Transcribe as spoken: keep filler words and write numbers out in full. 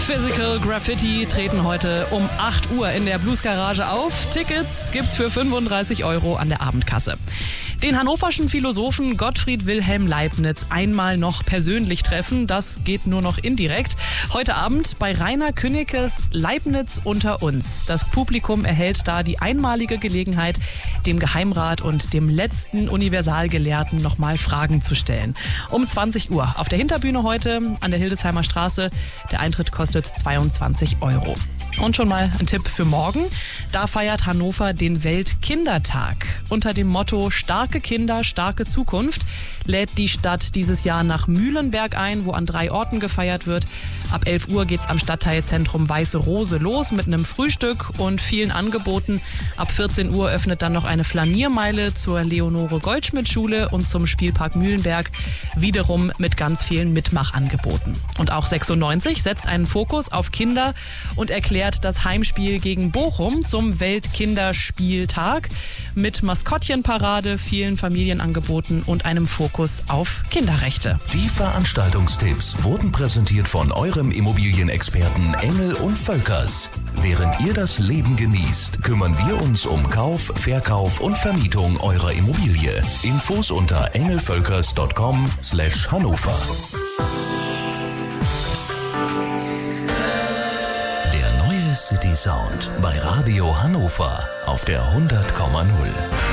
Physical Graffiti treten heute um acht Uhr in der Blues Garage auf. Tickets gibt's für fünfunddreißig Euro an der Abendkasse. Den hannoverschen Philosophen Gottfried Wilhelm Leibniz einmal noch persönlich treffen, das geht nur noch indirekt. Heute Abend bei Rainer Künnekes Leibniz unter uns. Das Publikum erhält da die einmalige Gelegenheit, dem Geheimrat und dem letzten Universalgelehrten nochmal Fragen zu stellen. Um zwanzig Uhr auf der Hinterbühne heute an der Hildesheimer Straße. Der Eintritt kostet zweiundzwanzig Euro. Und schon mal ein Tipp für morgen. Da feiert Hannover den Weltkindertag. Unter dem Motto Starke Kinder, starke Zukunft lädt die Stadt dieses Jahr nach Mühlenberg ein, wo an drei Orten gefeiert wird. Ab elf Uhr geht's am Stadtteilzentrum Weiße Rose los mit einem Frühstück und vielen Angeboten. Ab vierzehn Uhr öffnet dann noch eine Flaniermeile zur Leonore-Goldschmidt-Schule und zum Spielpark Mühlenberg, wiederum mit ganz vielen Mitmachangeboten. Und auch sechsundneunzig setzt einen Fokus auf Kinder und erklärt das Heimspiel gegen Bochum zum Weltkinderspieltag mit Maskottchenparade, vielen Familienangeboten und einem Fokus auf Kinderrechte. Die Veranstaltungstipps wurden präsentiert von eurem Immobilienexperten Engel und Völkers. Während ihr das Leben genießt, kümmern wir uns um Kauf, Verkauf und Vermietung eurer Immobilie. Infos unter engelvölkers punkt com slash Hannover. City Sound bei Radio Hannover auf der hundert Komma null.